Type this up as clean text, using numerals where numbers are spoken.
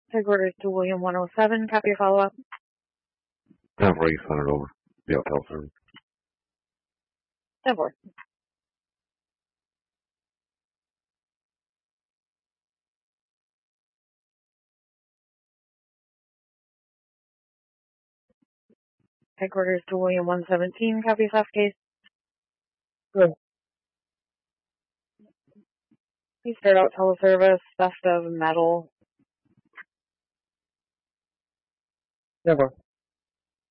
Headquarters to William 107. Copy your follow-up. Time for you send it over. The hotel service. 10-4. Headquarters to William 117. Copy soft case. Good. Please start out teleservice. Theft of metal. 10-4.